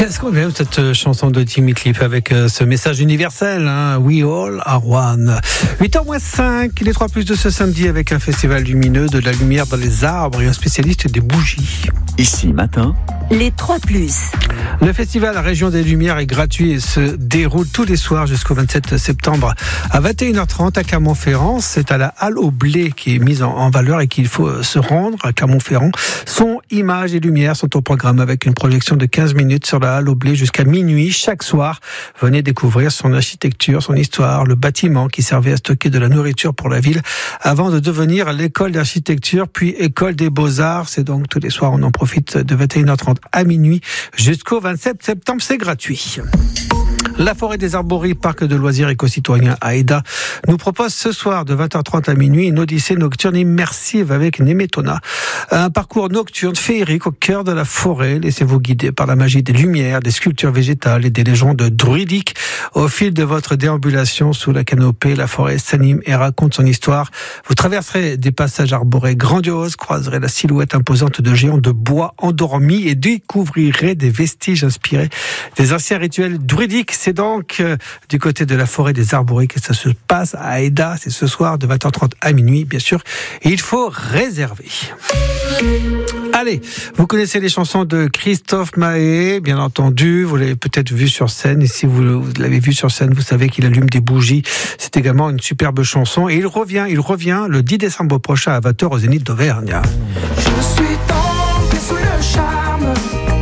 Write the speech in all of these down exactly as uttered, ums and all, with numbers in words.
Qu'est-ce qu'on aime cette chanson de Jimmy Cliff avec ce message universel, hein, We All Are One. huit heures moins cinq, les trois plus de ce samedi avec un festival lumineux, de la lumière dans les arbres et un spécialiste des bougies. Ici matin, les trois plus. Le festival Région des Lumières est gratuit et se déroule tous les soirs jusqu'au vingt-sept septembre à vingt et une heures trente à Clermont-Ferrand. C'est à la Halle au Blé qui est mise en, en valeur et qu'il faut se rendre à Clermont-Ferrand. Son images et lumières sont au programme avec une projection de quinze minutes sur la Halle au Blé jusqu'à minuit chaque soir. Venez découvrir son architecture, son histoire, le bâtiment qui servait à stocker de la nourriture pour la ville avant de devenir l'école d'architecture puis école des beaux-arts. C'est donc tous les soirs, on en profite de vingt et une heures trente à minuit jusqu'au vingt-sept septembre, c'est gratuit. La forêt des Arbories, parc de loisirs éco-citoyen à Aida, nous propose ce soir de vingt heures trente à minuit une odyssée nocturne immersive avec Nemetona. Un parcours nocturne féerique au cœur de la forêt. Laissez-vous guider par la magie des lumières, des sculptures végétales et des légendes druidiques. Au fil de votre déambulation sous la canopée, la forêt s'anime et raconte son histoire. Vous traverserez des passages arborés grandioses, croiserez la silhouette imposante de géants de bois endormis et découvrirez des vestiges inspirés des anciens rituels druidiques. C'est donc euh, du côté de la forêt des Arbories que ça se passe à Aida. C'est ce soir de vingt heures trente à minuit, bien sûr. Et il faut réserver. Allez, vous connaissez les chansons de Christophe Maé, bien entendu. Vous l'avez peut-être vu sur scène. Et si vous, vous l'avez vu sur scène, vous savez qu'il allume des bougies. C'est également une superbe chanson. Et il revient, il revient le dix décembre prochain à vingt heures au Zénith d'Auvergne. Je suis tombé sous le charme.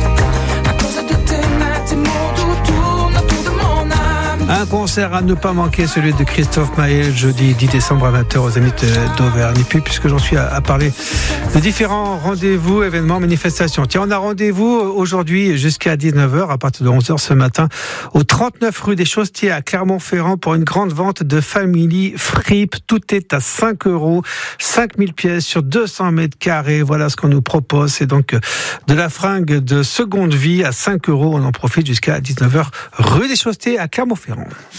Un concert à ne pas manquer, celui de Christophe Maé, jeudi dix décembre à vingt heures au Zénith d'Auvergne. Et puis, puisque j'en suis à, à parler de différents rendez-vous, événements, manifestations. Tiens, on a rendez-vous aujourd'hui jusqu'à dix-neuf heures, à partir de onze heures ce matin, au trente-neuf rue des Chaussetiers à Clermont-Ferrand pour une grande vente de Family Fripe. Tout est à cinq euros, cinq mille pièces sur deux cents mètres carrés. Voilà ce qu'on nous propose. C'est donc de la fringue de seconde vie à cinq euros. On en profite jusqu'à dix-neuf heures rue des Chaussetiers à Clermont-Ferrand.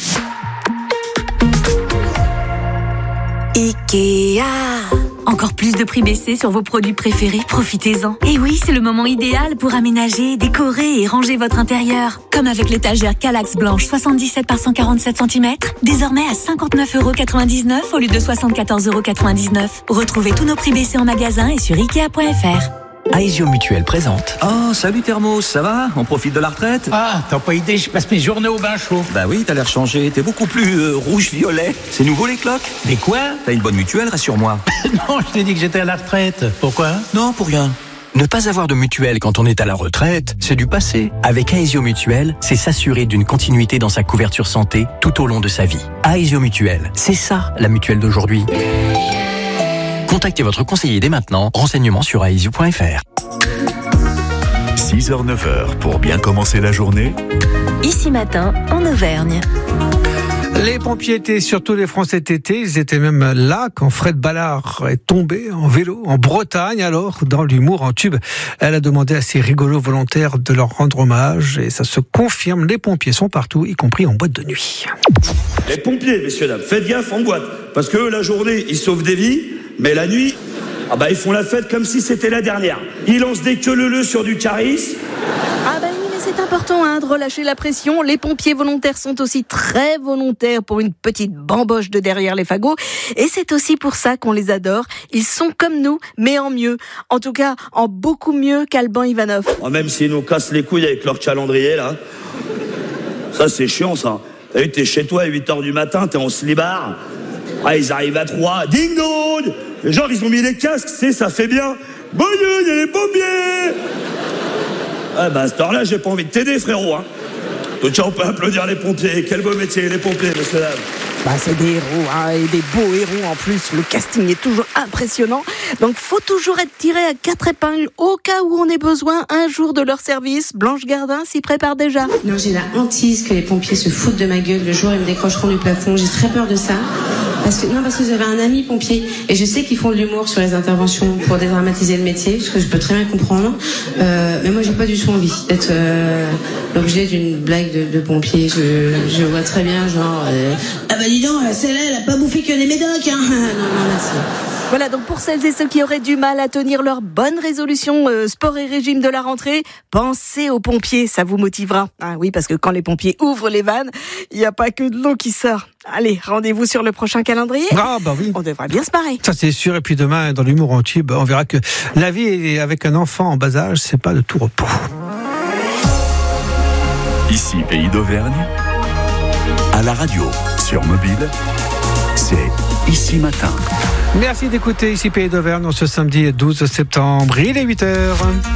Ikea. Encore plus de prix baissés sur vos produits préférés, profitez-en. Et oui, c'est le moment idéal pour aménager, décorer et ranger votre intérieur. Comme avec l'étagère Kallax blanche soixante-dix-sept par cent quarante-sept centimètres, désormais à cinquante-neuf euros quatre-vingt-dix-neuf au lieu de soixante-quatorze euros quatre-vingt-dix-neuf. Retrouvez tous nos prix baissés en magasin et sur ikea point f r. Aesio Mutuelle présente. Oh, salut Thermos, ça va? On profite de la retraite? Ah, t'as pas idée, je passe mes journées au bain chaud. Bah oui, t'as l'air changé, t'es beaucoup plus euh, rouge-violet. C'est nouveau les cloques? Mais quoi? T'as une bonne mutuelle, rassure-moi. Non, je t'ai dit que j'étais à la retraite. Pourquoi? Non, pour rien. Ne pas avoir de mutuelle quand on est à la retraite, c'est du passé. Avec Aesio Mutuelle, c'est s'assurer d'une continuité dans sa couverture santé tout au long de sa vie. Aesio Mutuelle, c'est ça la mutuelle d'aujourd'hui. Contactez votre conseiller dès maintenant. Renseignements sur aesio point f r. six heures neuf heures pour bien commencer la journée. Ici matin, en Auvergne. Les pompiers étaient sur tous les fronts cet été. Ils étaient même là quand Fred Ballard est tombé en vélo en Bretagne. Alors, dans l'humour en tube, elle a demandé à ses rigolos volontaires de leur rendre hommage. Et ça se confirme, les pompiers sont partout, y compris en boîte de nuit. Les pompiers, messieurs, dames, faites gaffe en boîte. Parce que la journée, ils sauvent des vies, mais la nuit, ah bah, ils font la fête comme si c'était la dernière. Ils lancent des queue-leu-leu sur du charisme. Ah bah oui, mais c'est important hein, de relâcher la pression. Les pompiers volontaires sont aussi très volontaires pour une petite bamboche de derrière les fagots. Et c'est aussi pour ça qu'on les adore. Ils sont comme nous, mais en mieux. En tout cas, en beaucoup mieux qu'Alban Ivanov. Oh, même s'ils nous cassent les couilles avec leur calendrier, là. Ça, c'est chiant, ça. T'as vu, t'es chez toi à huit heures du matin, t'es en slibard. Ah, ils arrivent à trois. Ding dong! Les gens, ils ont mis les casques, c'est, ça fait bien. Bonne nuit, il y a les pompiers! Ah, bah, à cette heure-là, j'ai pas envie de t'aider, frérot, hein. Tout cas, on peut applaudir les pompiers. Quel beau métier, les pompiers, messieurs, dames. Bah, c'est des héros, hein, et des beaux héros en plus. Le casting est toujours impressionnant. Donc, faut toujours être tiré à quatre épingles au cas où on ait besoin un jour de leur service. Blanche Gardin s'y prépare déjà. Non, j'ai la hantise que les pompiers se foutent de ma gueule le jour où ils me décrocheront du plafond. J'ai très peur de ça. Parce que, non, parce que j'avais un ami pompier et je sais qu'ils font de l'humour sur les interventions pour dédramatiser le métier, ce que je peux très bien comprendre. Euh, mais moi, j'ai pas du tout envie d'être euh, l'objet d'une blague de, de pompier. Je, je vois très bien, genre, euh, ah bah dis donc, celle-là, elle a pas bouffé que les médocs, hein. Non, non, merci. Voilà, donc pour celles et ceux qui auraient du mal à tenir leur bonne résolution euh, sport et régime de la rentrée, pensez aux pompiers, ça vous motivera. Ah oui, parce que quand les pompiers ouvrent les vannes, il n'y a pas que de l'eau qui sort. Allez, rendez-vous sur le prochain calendrier. Ah bah oui. On devrait bien se marrer. Ça c'est sûr. Et puis demain, dans l'humour en tube, on verra que la vie avec un enfant en bas âge, c'est pas de tout repos. Ici, Pays d'Auvergne, à la radio, sur mobile, c'est Ici Matin. Merci d'écouter Ici Pays d'Auvergne ce samedi douze septembre. Il est huit heures.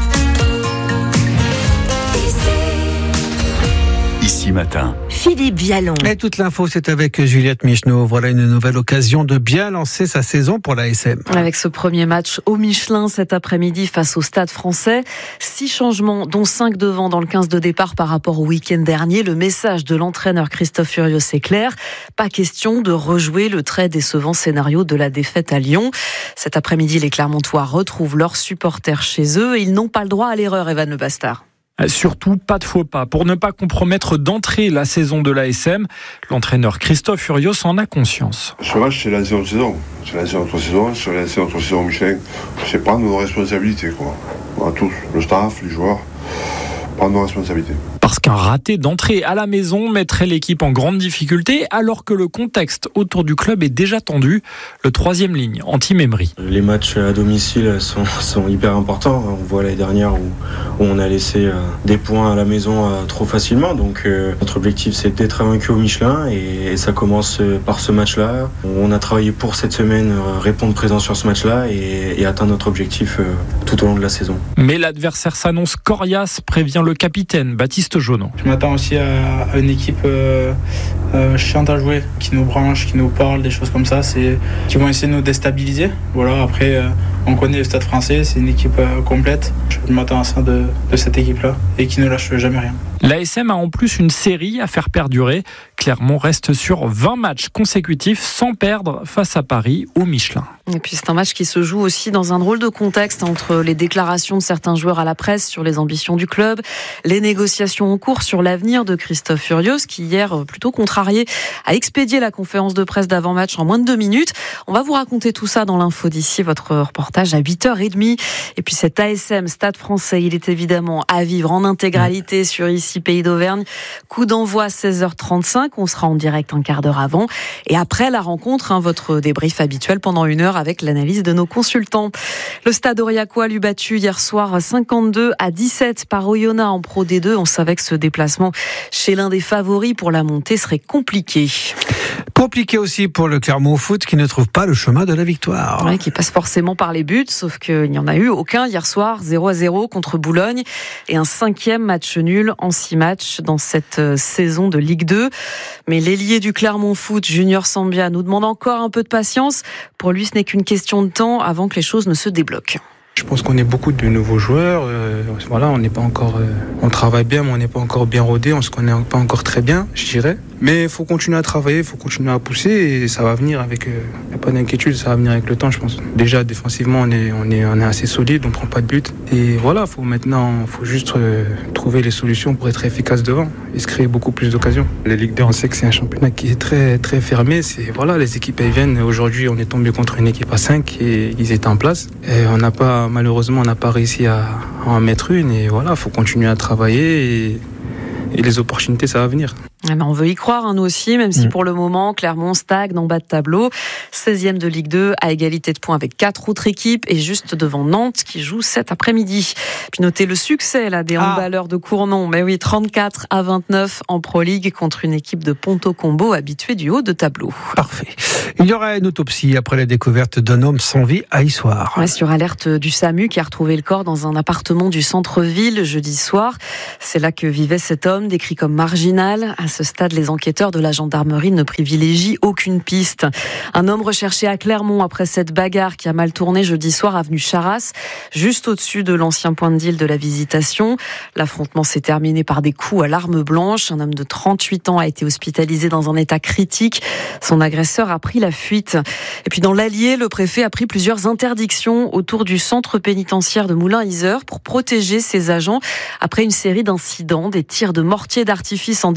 Ici Matin. Philippe Vialon. Et toute l'info, c'est avec Juliette Micheneau. Voilà une nouvelle occasion de bien lancer sa saison pour l'A S M. Avec ce premier match au Michelin cet après-midi face au Stade Français. Six changements, dont cinq devant dans le quinze de départ par rapport au week-end dernier. Le message de l'entraîneur Christophe Furios est clair. Pas question de rejouer le très décevant scénario de la défaite à Lyon. Cet après-midi, les Clermontois retrouvent leurs supporters chez eux et ils n'ont pas le droit à l'erreur, Evan Le Bastard. Surtout, pas de faux pas. Pour ne pas compromettre d'entrée la saison de l'A S M, l'entraîneur Christophe Furios en a conscience. Ce match, c'est lancé notre saison. C'est lancé notre saison, c'est lancé notre saison Michelin. C'est prendre nos responsabilités, quoi. On a tous, le staff, les joueurs, prendre nos responsabilités. Parce qu'un raté d'entrée à la maison mettrait l'équipe en grande difficulté, alors que le contexte autour du club est déjà tendu. Le troisième ligne, anti-Memery. Les matchs à domicile sont, sont hyper importants. On voit l'année dernière où, où on a laissé des points à la maison trop facilement. Donc euh, notre objectif, c'est d'être vaincu au Michelin et, et ça commence par ce match-là. On a travaillé pour cette semaine, répondre présent sur ce match-là et, et atteindre notre objectif euh, tout au long de la saison. Mais l'adversaire s'annonce coriace, prévient le capitaine Baptiste Jaunon. Je m'attends aussi à, à une équipe euh, euh, chiante à jouer, qui nous branche, qui nous parle, des choses comme ça, c'est, qui vont essayer de nous déstabiliser. Voilà, après, euh, on connaît le Stade Français, c'est une équipe euh, complète. Je m'attends à ça de, de cette équipe-là et qui ne lâche jamais rien. L'A S M a en plus une série à faire perdurer. Clermont reste sur vingt matchs consécutifs sans perdre face à Paris au Michelin. Et puis c'est un match qui se joue aussi dans un drôle de contexte entre les déclarations de certains joueurs à la presse sur les ambitions du club, les négociations en cours sur l'avenir de Christophe Furios qui hier, plutôt contrarié, a expédié la conférence de presse d'avant-match en moins de deux minutes. On va vous raconter tout ça dans l'info d'ici, votre reportage à huit heures trente. Et puis cet A S M Stade Français, il est évidemment à vivre en intégralité sur Ici Pays d'Auvergne. Coup d'envoi seize heures trente-cinq, on sera en direct un quart d'heure avant. Et après la rencontre, hein, votre débrief habituel pendant une heure avec l'analyse de nos consultants. Le Stade Aurillacois lui battu hier soir cinquante-deux à dix-sept par Oyonnax en Pro D deux. On savait que ce déplacement chez l'un des favoris pour la montée serait compliqué. Compliqué aussi pour le Clermont Foot qui ne trouve pas le chemin de la victoire. Ouais, qui passe forcément par les buts, sauf qu'il n'y en a eu aucun hier soir, zéro à zéro contre Boulogne et un cinquième match nul en six matchs dans cette saison de Ligue deux. Mais l'ailier du Clermont Foot, Junior Sambia, nous demande encore un peu de patience. Pour lui, ce n'est qu'une question de temps avant que les choses ne se débloquent. Je pense qu'on est beaucoup de nouveaux joueurs. Euh, voilà, on n'est pas encore, euh, on travaille bien, mais on n'est pas encore bien rodé. On se connaît pas encore très bien, je dirais. Mais il faut continuer à travailler, il faut continuer à pousser et ça va venir avec. Il euh, n'y a pas d'inquiétude, ça va venir avec le temps, je pense. Déjà défensivement, on est, on est, on est assez solide, on prend pas de but. Et voilà, faut maintenant, faut juste euh, trouver les solutions pour être efficace devant et se créer beaucoup plus d'occasions. La Ligue deux, on sait que c'est un championnat qui est très, très fermé. C'est voilà, les équipes elles viennent. Aujourd'hui, on est tombé contre une équipe à cinq et ils étaient en place. Et on n'a pas Malheureusement, on n'a pas réussi à, à en mettre une et voilà, il faut continuer à travailler et, et les opportunités, ça va venir. Eh ben on veut y croire, hein, nous aussi, même si pour le moment, Clermont stagne en bas de tableau. seizième de Ligue deux, à égalité de points avec quatre autres équipes et juste devant Nantes qui joue cet après-midi. Puis notez le succès là, des handballeurs ah. de Cournon. Mais oui, trente-quatre à vingt-neuf en Pro League contre une équipe de Ponto Combo habituée du haut de tableau. Parfait. Il y aura une autopsie après la découverte d'un homme sans vie à Issoire. Ouais, sur alerte du SAMU qui a retrouvé le corps dans un appartement du centre-ville jeudi soir. C'est là que vivait cet homme, décrit comme marginal. À ce stade, les enquêteurs de la gendarmerie ne privilégient aucune piste. Un homme recherché à Clermont après cette bagarre qui a mal tourné jeudi soir avenue Charras, juste au-dessus de l'ancien point de deal de la Visitation. L'affrontement s'est terminé par des coups à l'arme blanche. Un homme de trente-huit ans a été hospitalisé dans un état critique. Son agresseur a pris la fuite. Et puis dans l'Allier, le préfet a pris plusieurs interdictions autour du centre pénitentiaire de Moulins-Yzeure pour protéger ses agents après une série d'incidents, des tirs de mortier d'artifice en direction de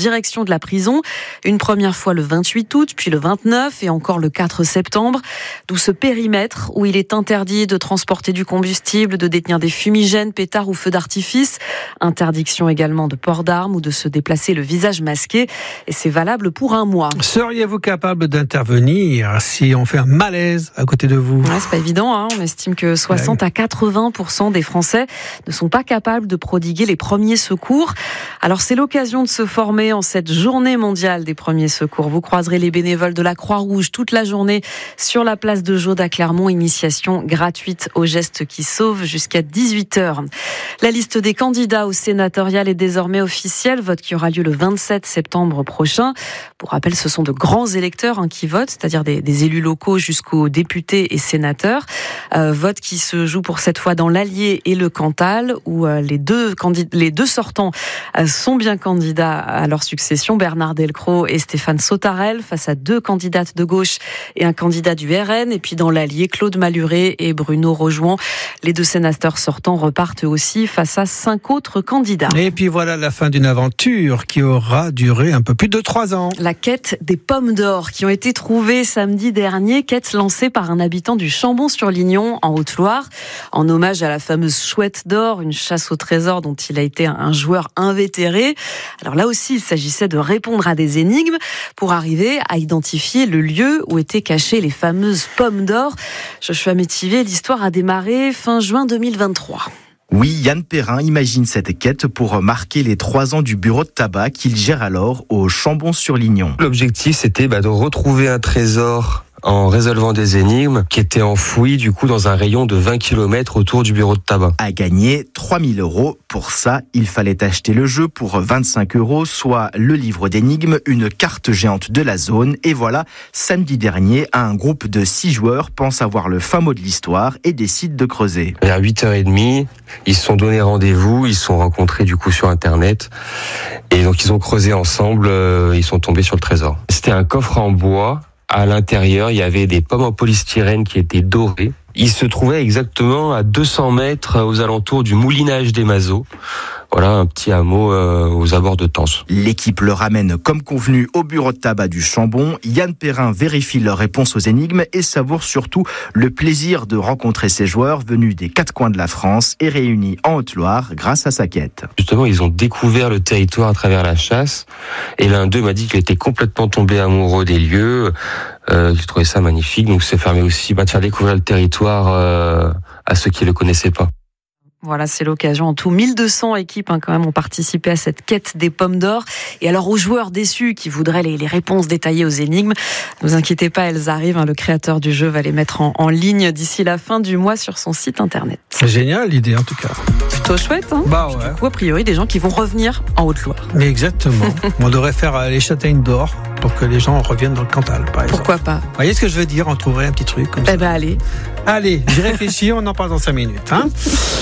de la prison. Une première fois le vingt-huit août, puis le vingt-neuf et encore le quatre septembre. D'où ce périmètre où il est interdit de transporter du combustible, de détenir des fumigènes, pétards ou feux d'artifice. Interdiction également de port d'armes ou de se déplacer le visage masqué. Et c'est valable pour un mois. Seriez-vous capable d'intervenir si on fait un malaise à côté de vous ? Ouais, c'est pas évident, hein. On estime que soixante à quatre-vingts pour cent des Français ne sont pas capables de prodiguer les premiers secours. Alors c'est l'occasion de se former en cette journée mondiale des premiers secours. Vous croiserez les bénévoles de la Croix-Rouge toute la journée sur la place de Jaude à Clermont. Initiation gratuite aux gestes qui sauvent jusqu'à dix-huit heures. La liste des candidats au sénatorial est désormais officielle. Vote qui aura lieu le vingt-sept septembre prochain. Pour rappel, ce sont de grands électeurs hein, qui votent, c'est-à-dire des, des élus locaux jusqu'aux députés et sénateurs. Euh, vote qui se joue pour cette fois dans l'Allier et le Cantal, où euh, les deux candidats, les deux sortants euh, sont bien candidats à leur succession, Bernard Delcros et Stéphane Sautarel, face à deux candidates de gauche et un candidat du R N. Et puis dans l'Allier, Claude Malhuret et Bruno Rojouan. Les deux sénateurs sortants repartent aussi face à cinq autres candidats. Et puis voilà la fin d'une aventure qui aura duré un peu plus de trois ans. La quête des pommes d'or qui ont été trouvées samedi dernier, quête lancée par un habitant du Chambon-sur-Lignon en Haute-Loire, en hommage à la fameuse chouette d'or, une chasse au trésor dont il a été un joueur invétéré. Alors là aussi, il s'agissait de répondre à des énigmes pour arriver à identifier le lieu où étaient cachées les fameuses pommes d'or. Joshua Métivier, l'histoire a démarré fin juin deux mille vingt-trois. Oui, Yann Perrin imagine cette quête pour marquer les trois ans du bureau de tabac qu'il gère alors au Chambon-sur-Lignon. L'objectif, c'était bah, de retrouver un trésor en résolvant des énigmes qui étaient enfouies du coup dans un rayon de vingt kilomètres autour du bureau de tabac. À gagner trois mille euros. Pour ça, il fallait acheter le jeu pour vingt-cinq euros, soit le livre d'énigmes, une carte géante de la zone. Et voilà, samedi dernier, un groupe de six joueurs pense avoir le fin mot de l'histoire et décide de creuser. À huit heures trente, ils se sont donné rendez-vous, ils se sont rencontrés du coup sur Internet. Et donc ils ont creusé ensemble, euh, ils sont tombés sur le trésor. C'était un coffre en bois. À l'intérieur, il y avait des pommes en polystyrène qui étaient dorées. Il se trouvait exactement à deux cents mètres aux alentours du moulinage des Mazos. Voilà, un petit hameau euh, aux abords de Tence. L'équipe le ramène comme convenu au bureau de tabac du Chambon. Yann Perrin vérifie leurs réponses aux énigmes et savoure surtout le plaisir de rencontrer ces joueurs venus des quatre coins de la France et réunis en Haute-Loire grâce à sa quête. Justement, ils ont découvert le territoire à travers la chasse et l'un d'eux m'a dit qu'il était complètement tombé amoureux des lieux. Euh, il trouvait ça magnifique, donc ça permet aussi bah, de faire découvrir le territoire euh, à ceux qui ne le connaissaient pas. Voilà, c'est l'occasion. En tout, mille deux cents équipes hein, quand même ont participé à cette quête des pommes d'or. Et alors aux joueurs déçus qui voudraient les, les réponses détaillées aux énigmes, ne vous inquiétez pas, elles arrivent. Hein, le créateur du jeu va les mettre en, en ligne d'ici la fin du mois sur son site internet. C'est génial l'idée en tout cas. Plutôt chouette, hein. Bah ouais. Du coup, a priori, des gens qui vont revenir en Haute-Loire. Mais exactement. On devrait faire les châtaignes d'or pour que les gens reviennent dans le Cantal, par exemple. Pourquoi pas. Vous voyez ce que je veux dire? On trouverait un petit truc comme ça. Eh ben allez. Allez, j'y réfléchis, on en parle dans cinq minutes. Hein.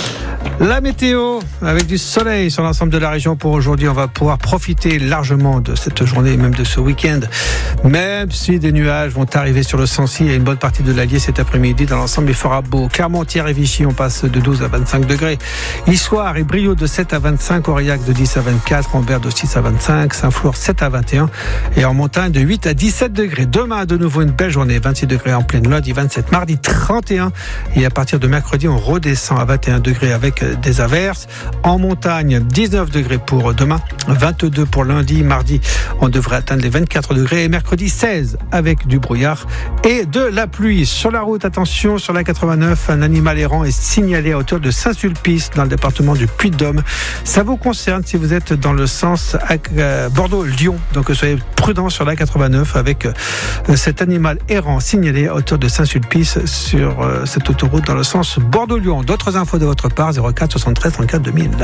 La météo, avec du soleil sur l'ensemble de la région pour aujourd'hui, on va pouvoir profiter largement de cette journée et même de ce week-end. Même si des nuages vont arriver sur le Sancy et une bonne partie de l'Allier cet après-midi, dans l'ensemble il fera beau. Clermont, Thiers et Vichy, on passe de douze à vingt-cinq degrés. Issoire et Brioude de sept à vingt-cinq, Aurillac de dix à vingt-quatre, Ambert de six à vingt-cinq, Saint-Flour sept à vingt et un et en montagne de huit à dix-sept degrés. Demain, de nouveau une belle journée, vingt-six degrés en pleine, lundi vingt-sept, mardi trente et un et à partir de mercredi, on redescend à vingt et un degrés avec des averses. En montagne, dix-neuf degrés pour demain, vingt-deux pour lundi, mardi, on devrait atteindre les vingt-quatre degrés et mercredi seize avec du brouillard et de la pluie. Sur la route, attention, sur la quatre-vingt-neuf, un animal errant est signalé à hauteur de Saint-Sulpice dans le département du Puy-de-Dôme. Ça vous concerne si vous êtes dans le sens Bordeaux-Lyon, donc soyez prudents sur la quatre-vingt-neuf avec cet animal errant signalé à hauteur de Saint-Sulpice sur cette autoroute dans le sens Bordeaux-Lyon. D'autres infos de votre part, zéro quatre soixante-treize trente-quatre deux mille.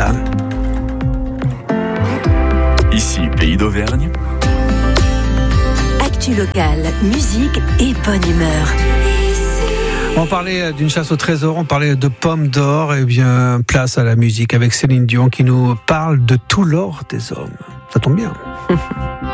Ici, Pays d'Auvergne. Actu locale, musique et bonne humeur. On parlait d'une chasse au trésor, on parlait de pommes d'or, et bien place à la musique avec Céline Dion qui nous parle de tout l'or des hommes. Ça tombe bien.